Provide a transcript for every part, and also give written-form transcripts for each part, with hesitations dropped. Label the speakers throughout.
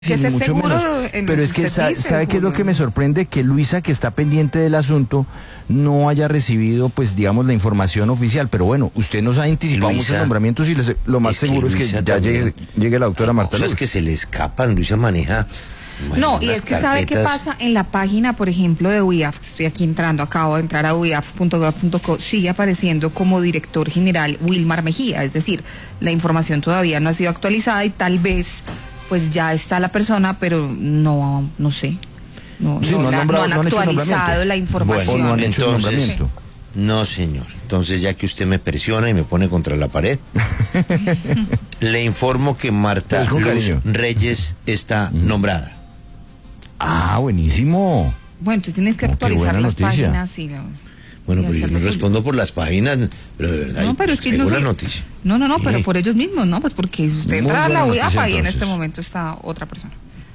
Speaker 1: que esté
Speaker 2: mucho
Speaker 1: seguro
Speaker 2: menos.
Speaker 1: en lo
Speaker 2: Pero
Speaker 1: que
Speaker 2: es que
Speaker 1: usted dice,
Speaker 2: ¿sabe qué es lo que me
Speaker 1: Julio?
Speaker 2: sorprende? Que Luisa, que está pendiente del asunto, no haya recibido, pues, digamos, la información oficial. Pero bueno, usted nos ha anticipado
Speaker 3: Luisa,
Speaker 2: muchos nombramientos y lo más
Speaker 3: es que
Speaker 2: seguro es que
Speaker 3: Luisa
Speaker 2: ya
Speaker 3: también,
Speaker 2: llegue la doctora
Speaker 3: hay
Speaker 2: Marta
Speaker 3: cosas
Speaker 2: Luz.
Speaker 3: que se le escapan. Luisa maneja
Speaker 1: No, y
Speaker 3: unas
Speaker 1: es que sabe qué
Speaker 3: carpetas.
Speaker 1: pasa en la página, por ejemplo, de UIAF, estoy aquí entrando, acabo de entrar a uiaf.gov.co, sigue apareciendo como director general Wilmar Mejía, es decir, la información todavía no ha sido actualizada y tal vez pues ya está la persona, pero no sé.
Speaker 2: Sí, no han nombrado,
Speaker 1: no han
Speaker 2: no han hecho
Speaker 1: actualizado
Speaker 2: nombramiento.
Speaker 1: la información.
Speaker 2: O no han hecho el
Speaker 3: Entonces,
Speaker 2: nombramiento.
Speaker 3: no, señor. Entonces, ya que usted me presiona y me pone contra la pared, le informo que Marta
Speaker 2: Pues con
Speaker 3: Luz
Speaker 2: cariño.
Speaker 3: Reyes está nombrada.
Speaker 2: Ah, buenísimo.
Speaker 1: Bueno, entonces tienes que
Speaker 2: Oh, qué
Speaker 1: actualizar
Speaker 2: buena
Speaker 1: las
Speaker 2: noticia.
Speaker 1: páginas y
Speaker 3: Bueno,
Speaker 1: y
Speaker 3: pero yo
Speaker 1: hacerlo
Speaker 3: no
Speaker 1: público.
Speaker 3: respondo por las páginas, pero de verdad,
Speaker 1: No, pero es que
Speaker 3: llegó
Speaker 1: no
Speaker 3: la
Speaker 1: sé.
Speaker 3: noticia.
Speaker 1: No,
Speaker 3: ¿Qué?
Speaker 1: pero por ellos mismos, ¿no? Pues porque si usted
Speaker 2: Muy
Speaker 1: entra a la
Speaker 2: buena
Speaker 1: UIAF,
Speaker 2: noticia,
Speaker 1: ahí en
Speaker 2: entonces.
Speaker 1: este momento está otra persona.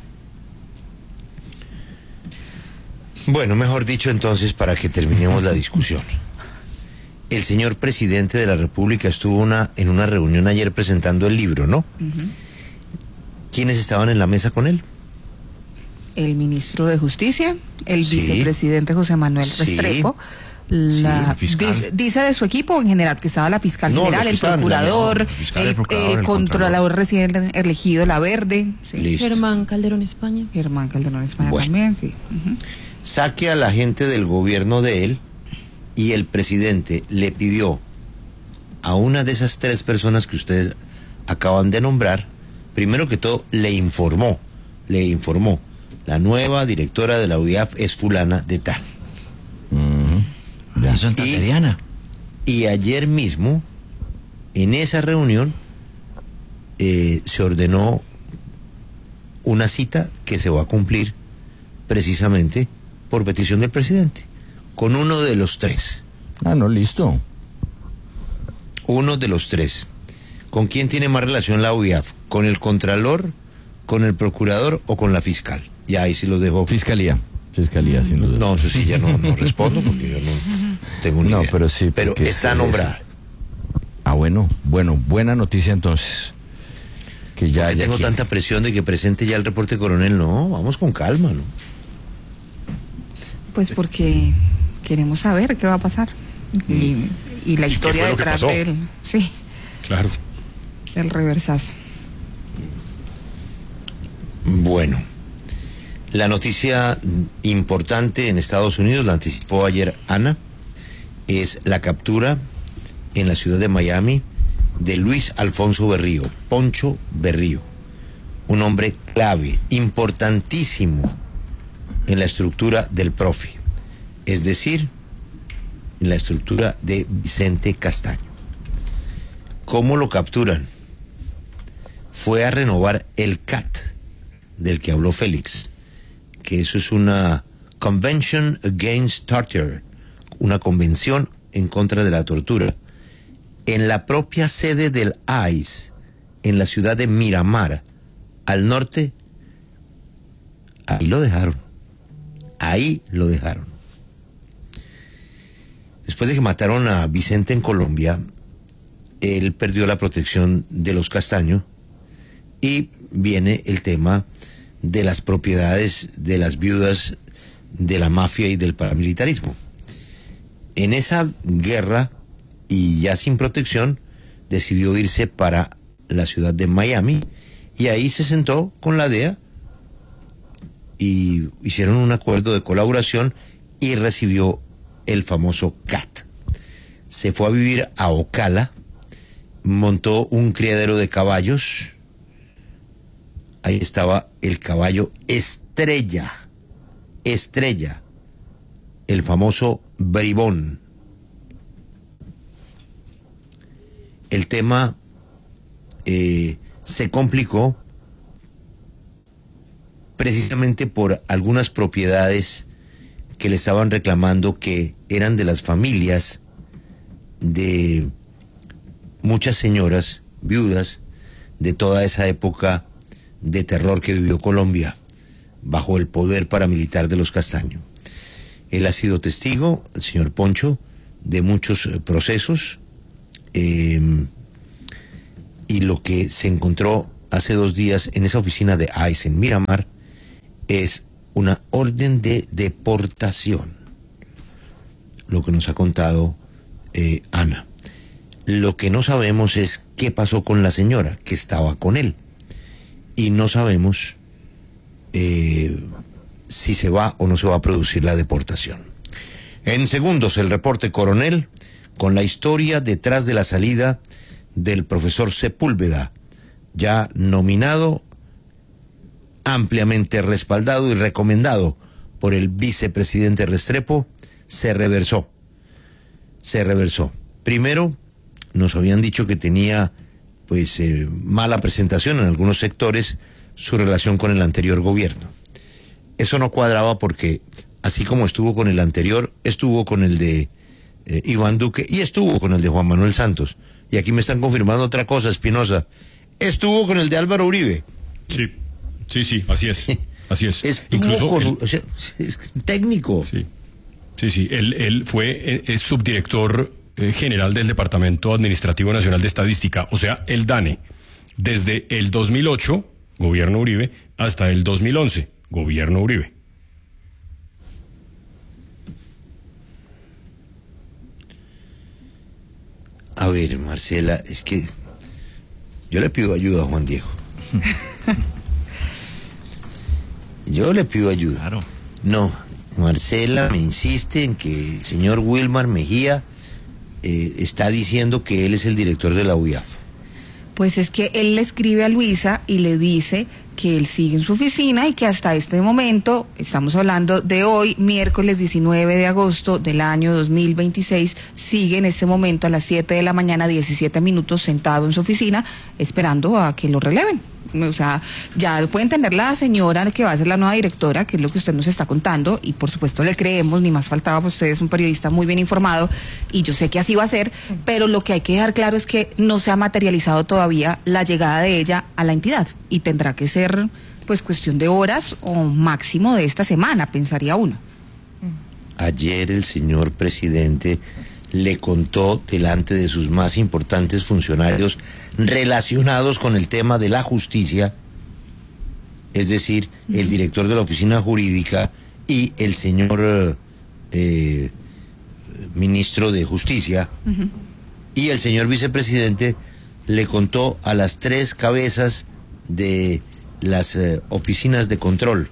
Speaker 3: Bueno, mejor dicho entonces, para que terminemos la discusión. El señor presidente de la República estuvo en una reunión ayer presentando el libro, ¿no? ¿Quiénes estaban en la mesa con él?
Speaker 1: El ministro de Justicia, el
Speaker 3: Sí.
Speaker 1: vicepresidente José Manuel
Speaker 3: Sí.
Speaker 1: Restrepo,
Speaker 3: Sí,
Speaker 2: el fiscal.
Speaker 1: dice de su equipo en general que estaba la fiscal
Speaker 3: No,
Speaker 1: general,
Speaker 3: los que
Speaker 1: el
Speaker 3: estaban en la
Speaker 1: procurador,
Speaker 2: mesa. El fiscal, el
Speaker 1: el
Speaker 2: procurador, el
Speaker 1: controlador recién elegido, la Verde, sí.
Speaker 3: Listo.
Speaker 4: Germán Calderón España.
Speaker 1: Germán Calderón España
Speaker 3: Bueno.
Speaker 1: también, sí. Ujú.
Speaker 3: Saque a la gente del gobierno de él y el presidente le pidió a una de esas tres personas que ustedes acaban de nombrar, primero que todo le informó, la nueva directora de la UIAF es fulana de tal.
Speaker 2: Ya Santandereana.
Speaker 3: Y ayer mismo, en esa reunión, se ordenó una cita que se va a cumplir precisamente por petición del presidente, con uno de los tres.
Speaker 2: Ah, no, listo.
Speaker 3: Uno de los tres. ¿Con quién tiene más relación la UIAF? ¿Con el contralor, con el procurador o con la fiscal? Ya ahí sí lo dejo.
Speaker 2: Fiscalía, sin duda.
Speaker 3: No, eso sí ya no respondo porque yo no tengo ni
Speaker 2: No,
Speaker 3: idea.
Speaker 2: pero sí,
Speaker 3: Pero
Speaker 2: porque
Speaker 3: está
Speaker 2: es-
Speaker 3: nombrada.
Speaker 2: Ah, bueno, buena noticia entonces. Que ya,
Speaker 3: Ya
Speaker 2: ya
Speaker 3: tengo
Speaker 2: aquí-
Speaker 3: tanta presión de que presente ya el reporte coronel. No, vamos con calma, ¿no?
Speaker 1: Pues porque queremos saber qué va a pasar. Y la
Speaker 5: ¿Y qué
Speaker 1: historia
Speaker 5: fue lo que
Speaker 1: detrás
Speaker 5: pasó?
Speaker 1: del, sí,
Speaker 5: Claro.
Speaker 1: del reversazo.
Speaker 3: Bueno, la noticia importante en Estados Unidos, la anticipó ayer Ana, es la captura en la ciudad de Miami de Luis Alfonso Berrío, Poncho Berrío, un hombre clave, importantísimo en la estructura del Profi, es decir, en la estructura de Vicente Castaño. ¿Cómo lo capturan? Fue a renovar el CAT, del que habló Félix, que eso es una Convention Against Torture, una convención en contra de la tortura, en la propia sede del ICE, en la ciudad de Miramar, al norte. Ahí lo dejaron. Después de que mataron a Vicente en Colombia, él perdió la protección de los Castaño y viene el tema de las propiedades de las viudas de la mafia y del paramilitarismo. En esa guerra, y ya sin protección, decidió irse para la ciudad de Miami y ahí se sentó con la DEA y hicieron un acuerdo de colaboración y recibió el famoso CAT. Se fue a vivir a Ocala, montó un criadero de caballos. Ahí estaba el caballo Estrella, el famoso bribón. El tema se complicó precisamente por algunas propiedades que le estaban reclamando que eran de las familias de muchas señoras viudas de toda esa época de terror que vivió Colombia bajo el poder paramilitar de los Castaño. Él ha sido testigo, el señor Poncho, de muchos procesos, y lo que se encontró hace 2 días en esa oficina de ICE en Miramar es una orden de deportación, lo que nos ha contado Ana. Lo que no sabemos es qué pasó con la señora que estaba con él, y no sabemos si se va o no se va a producir la deportación. En segundos, el reporte coronel con la historia detrás de la salida del profesor Sepúlveda, ya nominado, ampliamente respaldado y recomendado por el vicepresidente Restrepo. Se reversó. Primero, nos habían dicho que tenía pues mala presentación en algunos sectores su relación con el anterior gobierno. Eso no cuadraba porque así como estuvo con el anterior, estuvo con el de Iván Duque y estuvo con el de Juan Manuel Santos. Y aquí me están confirmando otra cosa, Espinosa. Estuvo con el de Álvaro Uribe.
Speaker 4: Sí, así es.
Speaker 3: Estuvo
Speaker 4: Incluso
Speaker 3: con es técnico.
Speaker 4: Sí. Él fue subdirector general del Departamento Administrativo Nacional de Estadística, o sea, el DANE, desde el 2008, gobierno Uribe, hasta el 2011, gobierno Uribe.
Speaker 3: A ver, Marcela, es que yo le pido ayuda a Juan Diego. Yo le pido ayuda.
Speaker 2: Claro.
Speaker 3: No, Marcela me insiste en que el señor Wilmar Mejía está diciendo que él es el director de la UIAF.
Speaker 1: Pues es que él le escribe a Luisa y le dice que él sigue en su oficina y que hasta este momento, estamos hablando de hoy, miércoles 19 de agosto del año 2026, sigue en este momento a las 7 de la mañana, 17 minutos, sentado en su oficina, esperando a que lo releven. O sea, ya puede entender la señora que va a ser la nueva directora, que es lo que usted nos está contando, y por supuesto le creemos, ni más faltaba, pues usted es un periodista muy bien informado, y yo sé que así va a ser, pero lo que hay que dejar claro es que no se ha materializado todavía la llegada de ella a la entidad, y tendrá que ser pues cuestión de horas o máximo de esta semana, pensaría uno.
Speaker 3: Ayer el señor presidente le contó delante de sus más importantes funcionarios relacionados con el tema de la justicia, es decir, el director de la oficina jurídica y el señor ministro de Justicia, y el señor vicepresidente le contó a las 3 cabezas de las oficinas de control.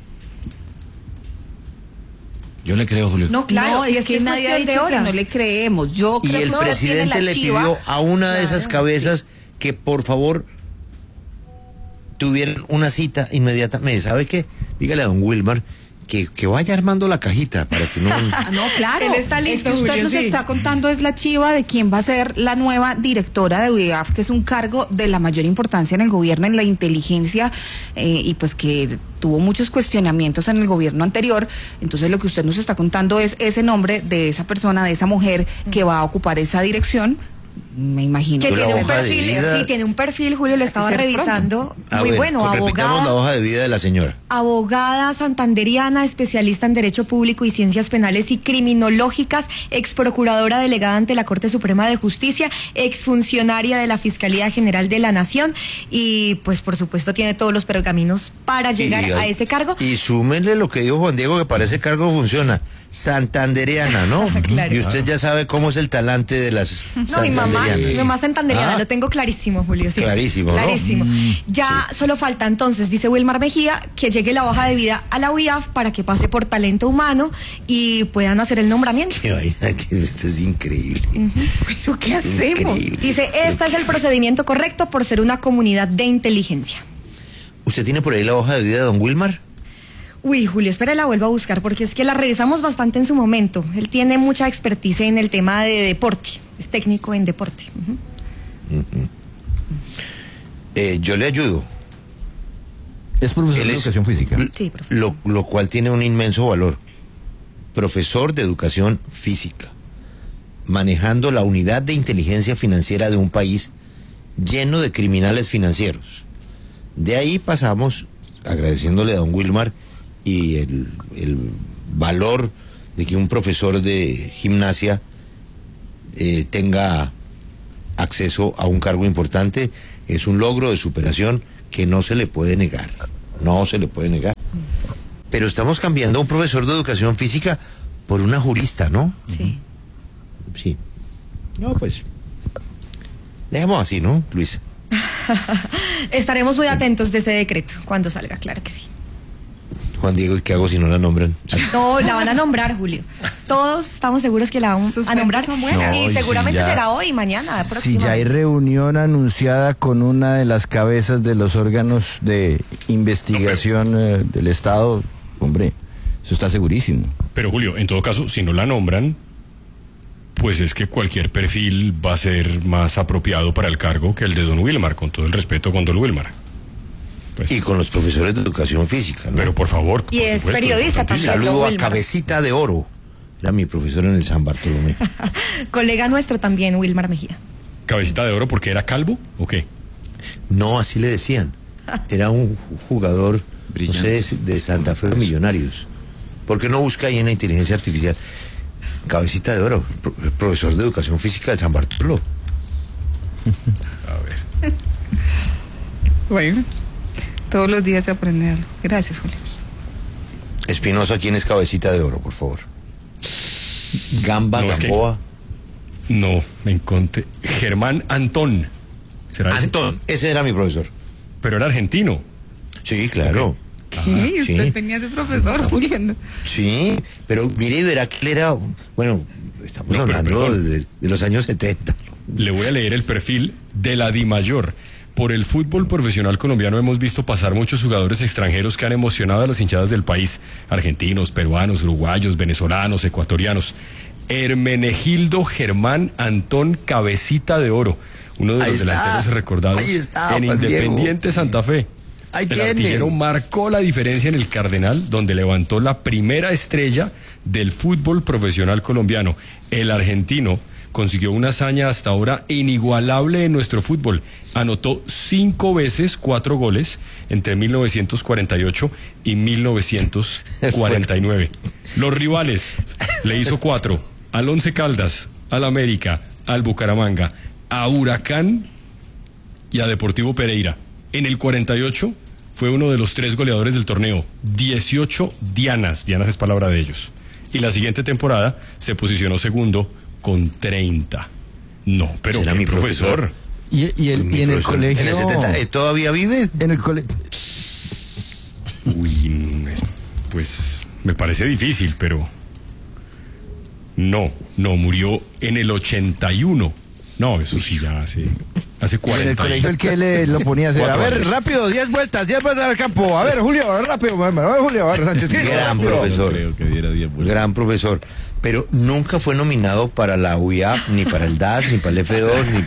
Speaker 2: Yo le creo, Julio.
Speaker 1: No, claro,
Speaker 5: No,
Speaker 1: es que nadie ha dicho que no le creemos. Yo
Speaker 3: Y
Speaker 1: creo
Speaker 3: el
Speaker 1: que usted tiene
Speaker 3: presidente
Speaker 1: la
Speaker 3: le
Speaker 1: chiva.
Speaker 3: pidió a una de esas
Speaker 1: Claro,
Speaker 3: cabezas que por favor tuvieran una cita inmediatamente. ¿Sabe qué? Dígale a don Wilmar que vaya armando la cajita para que no...
Speaker 1: Ah, no, claro.
Speaker 5: Él está listo,
Speaker 1: es que usted
Speaker 5: Julio,
Speaker 1: nos
Speaker 5: sí.
Speaker 1: está contando es la chiva de quién va a ser la nueva directora de UIAF, que es un cargo de la mayor importancia en el gobierno, en la inteligencia, y pues que tuvo muchos cuestionamientos en el gobierno anterior. Entonces lo que usted nos está contando es ese nombre de esa persona, de esa mujer que va a ocupar esa dirección. Me imagino.
Speaker 5: Que
Speaker 3: Yo la
Speaker 5: tiene un
Speaker 3: hoja de
Speaker 5: perfil,
Speaker 3: vida-
Speaker 5: sí, tiene un perfil, Julio, lo estaba
Speaker 1: Ser
Speaker 5: revisando.
Speaker 3: A
Speaker 5: Muy
Speaker 3: ver,
Speaker 5: bueno,
Speaker 3: pues repitamos la
Speaker 5: abogada.
Speaker 3: hoja de vida de la señora.
Speaker 5: Abogada santanderiana, especialista en Derecho Público y Ciencias Penales y Criminológicas, ex procuradora delegada ante la Corte Suprema de Justicia, exfuncionaria de la Fiscalía General de la Nación, y pues por supuesto tiene todos los pergaminos para llegar a ese cargo.
Speaker 3: Y súmenle lo que dijo Juan Diego, que para ese cargo funciona. Santandereana, ¿no?
Speaker 5: Claro.
Speaker 3: Y usted ya sabe cómo es el talante de las
Speaker 5: No, mi mamá santanderiana,
Speaker 3: Ah,
Speaker 5: lo tengo clarísimo, Julio. Sí,
Speaker 3: Clarísimo, ¿no?
Speaker 5: Clarísimo. Ya solo falta entonces, dice Wilmar Mejía, que llegue la hoja de vida a la UIAF para que pase por talento humano y puedan hacer el nombramiento.
Speaker 3: Qué vaina, que esto es increíble.
Speaker 1: ¿Pero qué hacemos?
Speaker 3: Increíble.
Speaker 5: Dice, este es el procedimiento correcto por ser una comunidad de inteligencia.
Speaker 3: ¿Usted tiene por ahí la hoja de vida de don Wilmar?
Speaker 5: Uy, Julio, espera, la vuelvo a buscar porque es que la revisamos bastante en su momento. Él tiene mucha expertise en el tema de deporte, es técnico en deporte.
Speaker 3: Yo le ayudo.
Speaker 2: Es profesor
Speaker 3: Él
Speaker 2: de
Speaker 3: es-
Speaker 2: educación física.
Speaker 5: Sí, profesor.
Speaker 3: lo cual tiene un inmenso valor. Profesor de educación física, manejando la unidad de inteligencia financiera de un país lleno de criminales financieros. De ahí pasamos, agradeciéndole a don Wilmar y el valor de que un profesor de gimnasia tenga acceso a un cargo importante, es un logro de superación que no se le puede negar. No se le puede negar. Pero estamos cambiando a un profesor de educación física por una jurista, ¿no?
Speaker 5: Sí.
Speaker 3: Sí. No, pues. Dejemos así, ¿no, Luisa?
Speaker 5: Estaremos muy atentos de ese decreto cuando salga, claro que sí.
Speaker 3: Juan Diego, ¿y qué hago si no la nombran?
Speaker 5: No, la van a nombrar, Julio. Todos estamos seguros que la van
Speaker 1: Sus
Speaker 5: a nombrar.
Speaker 1: fuentes son buenas.
Speaker 5: Y
Speaker 2: No, y
Speaker 5: seguramente
Speaker 2: si ya-
Speaker 5: será hoy, mañana,
Speaker 2: Si
Speaker 5: próxima.
Speaker 2: ya hay reunión anunciada con una de las cabezas de los órganos de investigación del Estado, hombre, eso está segurísimo.
Speaker 4: Pero Julio, en todo caso, si no la nombran, pues es que cualquier perfil va a ser más apropiado para el cargo que el de don Wilmar, con todo el respeto con don Wilmar. Pues,
Speaker 3: Y con los profesores de educación física, ¿no?
Speaker 4: pero por favor.
Speaker 5: Y
Speaker 4: por
Speaker 5: es
Speaker 4: supuesto,
Speaker 5: periodista
Speaker 4: importantísimo.
Speaker 5: también.
Speaker 3: Saludo a
Speaker 5: Wilmar.
Speaker 3: Cabecita de Oro. Era mi profesor en el San Bartolomé.
Speaker 5: Colega nuestro también, Wilmar Mejía.
Speaker 4: Cabecita de oro porque era calvo, ¿o qué?
Speaker 3: No, así le decían. Era un jugador, no sé, de Santa Fe Millonarios. ¿Por qué no busca ahí en la inteligencia artificial? Cabecita de Oro, profesor de educación física del San Bartolo.
Speaker 4: A ver.
Speaker 1: Bueno, todos los días se aprende algo. Gracias, Julio.
Speaker 3: Espinosa, ¿quién es Cabecita de Oro, por favor? Gamba,
Speaker 4: No, es que-
Speaker 3: Gamboa.
Speaker 4: No, me encontré. Germán Antón. ¿Será ese?
Speaker 3: Antón, ese era mi profesor.
Speaker 4: Pero era argentino.
Speaker 3: Sí, claro.
Speaker 1: ¿Qué? ¿Y usted
Speaker 3: sí.
Speaker 1: tenía ese profesor, Julio? ¿No?
Speaker 3: Sí, pero mire y verá que él era, bueno, estamos
Speaker 4: No, pero
Speaker 3: hablando
Speaker 4: perdón.
Speaker 3: de los años 70.
Speaker 4: Le voy a leer el perfil de la DIMAYOR. Por el fútbol profesional colombiano hemos visto pasar muchos jugadores extranjeros que han emocionado a las hinchadas del país. Argentinos, peruanos, uruguayos, venezolanos, ecuatorianos. Hermenegildo Germán Antón Cabecita de Oro, uno de
Speaker 3: Ahí
Speaker 4: los
Speaker 3: está,
Speaker 4: delanteros recordados
Speaker 3: ahí está,
Speaker 4: en
Speaker 3: Juan Diego.
Speaker 4: Independiente Santa Fe.
Speaker 3: Ahí
Speaker 4: El
Speaker 3: tiene.
Speaker 4: artillero marcó la diferencia en el Cardenal, donde levantó la primera estrella del fútbol profesional colombiano. El argentino consiguió una hazaña hasta ahora inigualable en nuestro fútbol. Anotó 5 veces 4 goles entre 1948 y 1949. Los rivales le hizo 4 al Once Caldas, al América, al Bucaramanga, a Huracán y a Deportivo Pereira. En el 48 fue uno de los 3 goleadores del torneo. 18 dianas es palabra de ellos. Y la siguiente temporada se posicionó segundo con 30. No, pero
Speaker 3: Era
Speaker 4: qué
Speaker 3: mi profesor.
Speaker 2: Y
Speaker 3: Mi
Speaker 2: en el
Speaker 3: profesor.
Speaker 2: colegio...
Speaker 3: En el 70, ¿todavía vive?
Speaker 2: En el colegio...
Speaker 4: Uy, pues me parece difícil, pero... No, murió en el 81. No, eso sí ya hace 40
Speaker 2: En el colegio el que le lo ponía a hacer. A
Speaker 4: 4
Speaker 2: ver,
Speaker 4: años.
Speaker 2: rápido, 10 vueltas al campo. A ver, Julio, rápido. A ver, Julio, a ver, Sánchez. Sí,
Speaker 3: Gran
Speaker 2: rápido.
Speaker 3: profesor.
Speaker 6: Creo que diera 10 vueltas.
Speaker 3: Gran profesor. Pero nunca fue nominado para la UIAP, ni para el DAS, ni para el F2, ni...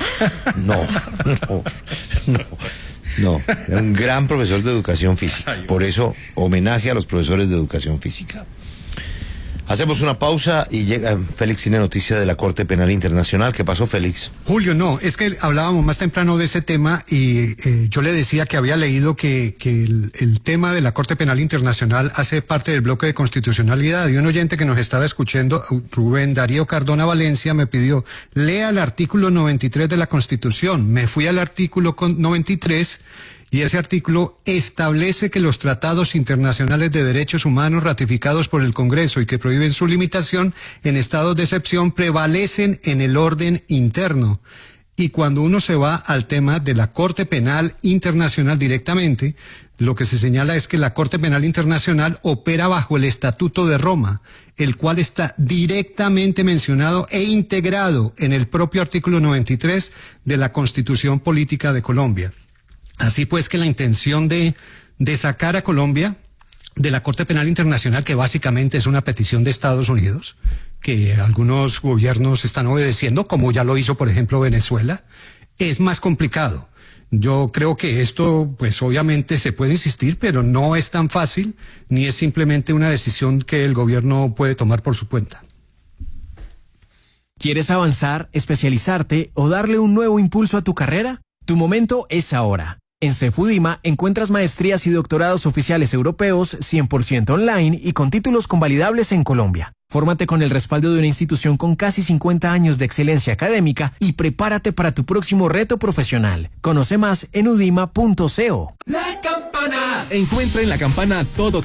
Speaker 3: No. Era un gran profesor de educación física. Por eso, homenaje a los profesores de educación física. Hacemos una pausa y llega Félix, tiene noticia de la Corte Penal Internacional. ¿Qué pasó, Félix?
Speaker 7: Julio, no, es que hablábamos más temprano de ese tema y yo le decía que había leído que el tema de la Corte Penal Internacional hace parte del bloque de constitucionalidad, y un oyente que nos estaba escuchando, Rubén Darío Cardona Valencia, me pidió, lea el artículo 93 de la Constitución. Me fui al artículo 93 y ese artículo establece que los tratados internacionales de derechos humanos ratificados por el Congreso y que prohíben su limitación en estados de excepción prevalecen en el orden interno. Y cuando uno se va al tema de la Corte Penal Internacional directamente, lo que se señala es que la Corte Penal Internacional opera bajo el Estatuto de Roma, el cual está directamente mencionado e integrado en el propio artículo 93 de la Constitución Política de Colombia. Así pues que la intención de sacar a Colombia de la Corte Penal Internacional, que básicamente es una petición de Estados Unidos, que algunos gobiernos están obedeciendo, como ya lo hizo, por ejemplo, Venezuela, es más complicado. Yo creo que esto, pues obviamente se puede insistir, pero no es tan fácil, ni es simplemente una decisión que el gobierno puede tomar por su cuenta.
Speaker 8: ¿Quieres avanzar, especializarte o darle un nuevo impulso a tu carrera? Tu momento es ahora. En Cefudima encuentras maestrías y doctorados oficiales europeos 100% online y con títulos convalidables en Colombia. Fórmate con el respaldo de una institución con casi 50 años de excelencia académica y prepárate para tu próximo reto profesional. Conoce más en udima.co.
Speaker 6: La Campana. Encuentra en La Campana todo